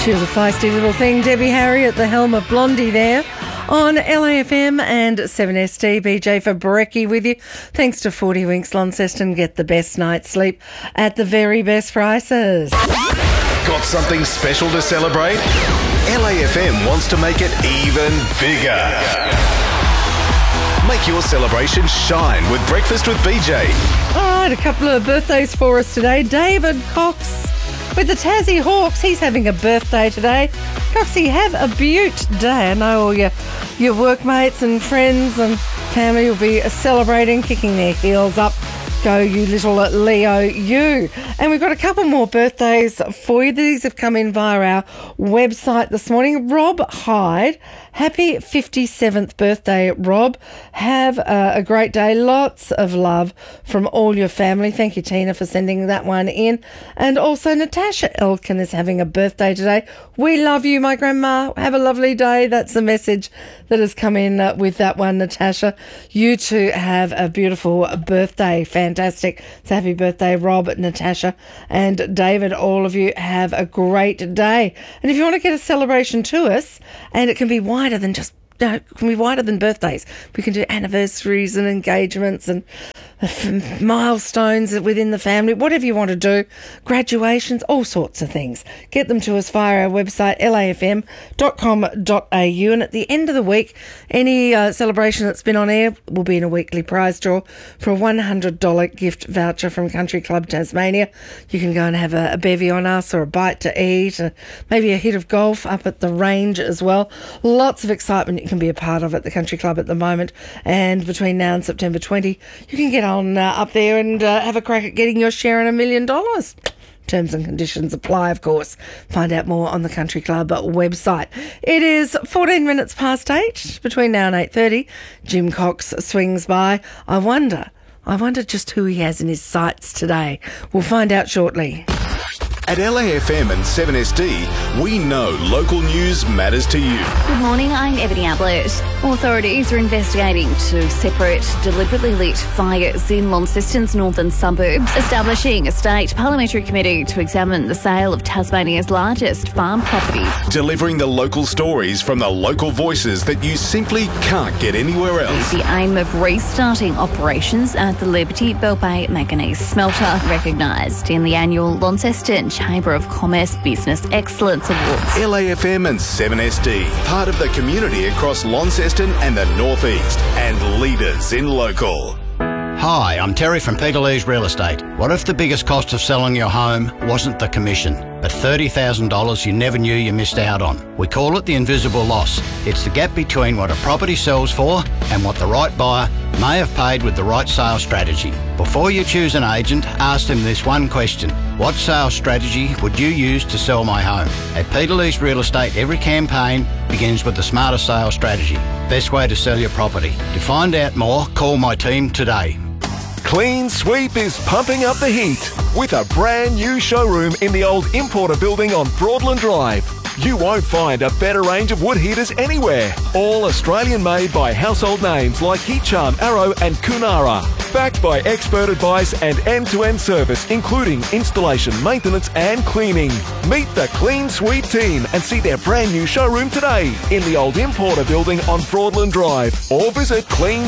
She was a feisty little thing. Debbie Harry at the helm of Blondie there on LAFM and 7SD. BJ for Brekkie with you. Thanks to 40 Winks Launceston. Get the best night's sleep at the very best prices. Got something special to celebrate? LAFM wants to make it even bigger. Make your celebration shine with Breakfast with BJ. All right, a couple of birthdays for us today. David Cox with the Tassie Hawks. He's having a birthday today. Coxie, have a beaut day. I know all your workmates and friends and family will be celebrating, kicking their heels up. Go, you little Leo, you. And we've got a couple more birthdays for you. These have come in via our website this morning. Rob Hyde, happy 57th birthday, Rob. Have a great day. Lots of love from all your family. Thank you, Tina, for sending that one in. And also Natasha Elkin is having a birthday today. We love you, my grandma. Have a lovely day. That's the message that has come in with that one, Natasha. You two have a beautiful birthday. Fantastic. So happy birthday, Rob, Natasha and David. All of you have a great day. And if you want to get a celebration to us, and it can be wider than just, it can be wider than birthdays. We can do anniversaries and engagements and milestones within the family, whatever you want to do, graduations, all sorts of things. Get them to us via our website, lafm.com.au. And at the end of the week, any celebration that's been on air will be in a weekly prize draw for a $100 gift voucher from Country Club Tasmania. You can go and have a bevy on us or a bite to eat, maybe a hit of golf up at the range as well. Lots of excitement you can be a part of at the Country Club at the moment. And between now and September 20, you can get on up there and have a crack at getting your share in $1 million. Terms and conditions apply, of course. Find out more on the Country Club website. It is 14 minutes past 8. Between now and 8:30, Jim Cox swings by. I wonder just who he has in his sights today. We'll find out shortly. At LAFM and 7SD, we know local news matters to you. Good morning, I'm Ebony Ablett. Authorities are investigating two separate, deliberately lit fires in Launceston's northern suburbs, establishing a state parliamentary committee to examine the sale of Tasmania's largest farm property. Delivering the local stories from the local voices that you simply can't get anywhere else. The aim of restarting operations at the Liberty Bell Bay Manganese Smelter, recognised in the annual Launceston Chamber of Commerce Business Excellence Awards. LAFM and 7SD, part of the community across Launceston and the North East, and leaders in local. Hi, I'm Terry from Peterlee's Real Estate. What if the biggest cost of selling your home wasn't the commission, but $30,000 you never knew you missed out on? We call it the invisible loss. It's the gap between what a property sells for and what the right buyer may have paid with the right sales strategy. Before you choose an agent, ask them this one question. What sales strategy would you use to sell my home? At Peterlee's Real Estate, every campaign begins with the smarter sales strategy. Best way to sell your property. To find out more, call my team today. Clean Sweep is pumping up the heat with a brand new showroom in the old Importer building on Broadland Drive. You won't find a better range of wood heaters anywhere. All Australian made by household names like Heat Charm, Arrow and Kunara. Backed by expert advice and end-to-end service, including installation, maintenance and cleaning. Meet the Clean Sweep team and see their brand new showroom today in the old Importer building on Broadland Drive, or visit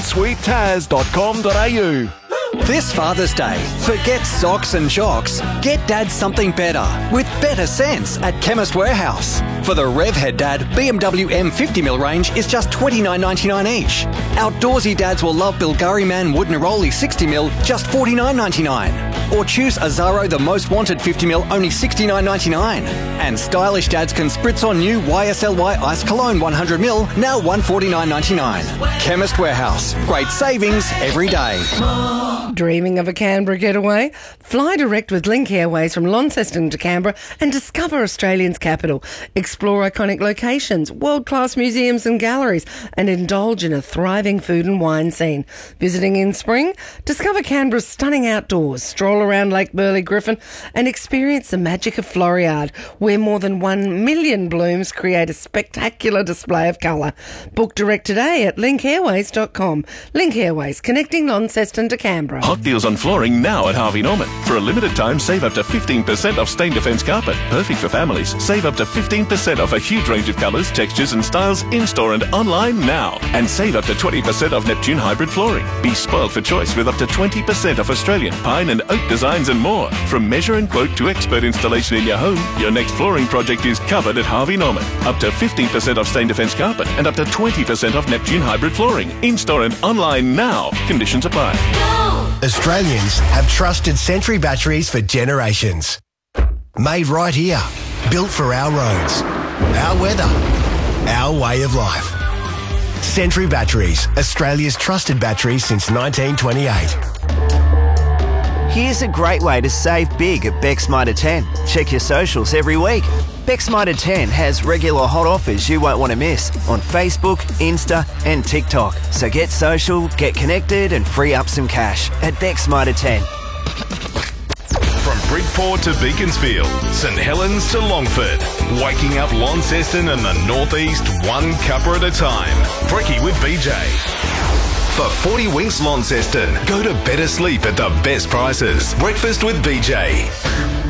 cleansweeptaz.com.au. This Father's Day, forget socks and jocks. Get Dad something better with better sense at Chemist Warehouse. For the Revhead Dad BMW M50mm range is just $29.99 each. Outdoorsy dads will love Bulgari Man Wood Neroli 60mm, just $49.99. Or choose Azaro the Most Wanted 50mm, only $69.99. And stylish dads can spritz on new YSLY Ice Cologne 100ml, now $149.99. Chemist Warehouse, great savings every day. Dreaming of a Canberra getaway? Fly direct with Link Airways from Launceston to Canberra and discover Australia's capital. Explore iconic locations, world-class museums and galleries, and indulge in a thriving food and wine scene. Visiting in spring? Discover Canberra's stunning outdoors, stroll around Lake Burley Griffin and experience the magic of Floriade, where more than 1 million blooms create a spectacular display of colour. Book direct today at linkairways.com. Link Airways, connecting Launceston to Canberra. Hot deals on flooring now at Harvey Norman. For a limited time, save up to 15% off Stain Defence carpet. Perfect for families. Save up to 15% off a huge range of colours, textures and styles in-store and online now. And save up to 20% off Neptune hybrid flooring. Be spoiled for choice with up to 20% off Australian pine and oak designs and more. From measure and quote to expert installation in your home, your next flooring project is covered at Harvey Norman. Up to 15% off Stain Defence carpet and up to 20% off Neptune hybrid flooring. In-store and online now. Conditions apply. Australians have trusted Sentry batteries for generations. Made right here. Built for our roads, our weather, our way of life. Sentry Batteries, Australia's trusted batteries since 1928. Here's a great way to save big at Beck's Mitre 10. Check your socials every week. Beck's Mitre 10 has regular hot offers you won't want to miss on Facebook, Insta and TikTok. So get social, get connected and free up some cash at Beck's Mitre 10. From Bridport to Beaconsfield, St Helens to Longford, waking up Launceston and the Northeast one cuppa at a time. Brekkie with BJ. For 40 Winks Launceston, go to better sleep at the best prices. Breakfast with BJ.